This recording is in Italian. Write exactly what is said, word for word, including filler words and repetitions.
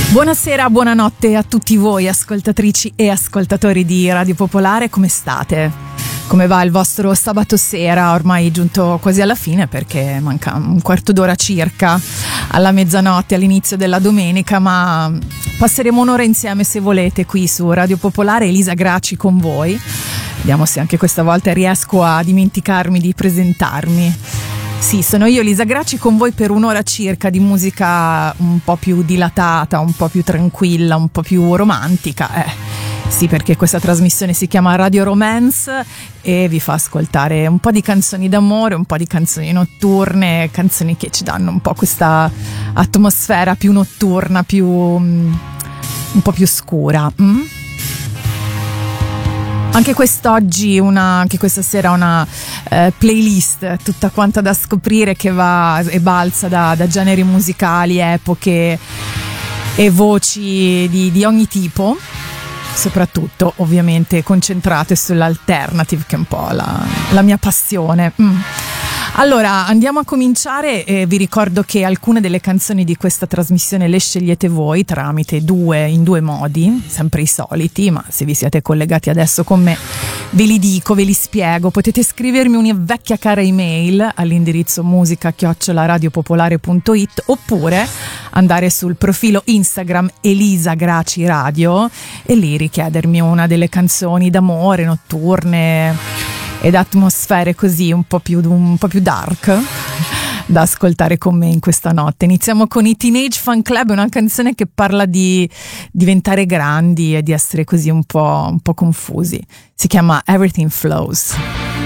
Buonasera, buonanotte a tutti voi ascoltatrici e ascoltatori di Radio Popolare, come state? Come va il vostro sabato sera, ormai giunto quasi alla fine perché manca un quarto d'ora circa alla mezzanotte, all'inizio della domenica, ma passeremo un'ora insieme se volete qui su Radio Popolare. Elisa Graci con voi, vediamo se anche questa volta riesco a dimenticarmi di presentarmi. Sì, sono io Elisa Graci con voi per un'ora circa di musica un po' più dilatata, un po' più tranquilla, un po' più romantica. Eh, sì, perché questa trasmissione si chiama Radio Romance e vi fa ascoltare un po' di canzoni d'amore, un po' di canzoni notturne, canzoni che ci danno un po' questa atmosfera più notturna, più um, un po' più scura. Mm? Anche quest'oggi, una, anche questa sera una eh, playlist tutta quanta da scoprire che va e balza da, da generi musicali, epoche e voci di, di ogni tipo, soprattutto ovviamente concentrate sull'alternative, che è un po' la, la mia passione. Mm. Allora, andiamo a cominciare. Eh, vi ricordo che alcune delle canzoni di questa trasmissione le scegliete voi tramite due, in due modi, sempre i soliti, ma se vi siete collegati adesso con me ve li dico, ve li spiego. Potete scrivermi una vecchia cara email all'indirizzo musica chiocciola radiopopolare punto it oppure andare sul profilo Instagram Elisa Graci Radio e lì richiedermi una delle canzoni d'amore, notturne ed atmosfere così un po' più, un po' più dark da ascoltare con me in questa notte. Iniziamo con i Teenage Fan Club, una canzone che parla di diventare grandi e di essere così un po', un po' confusi. Si chiama Everything Flows.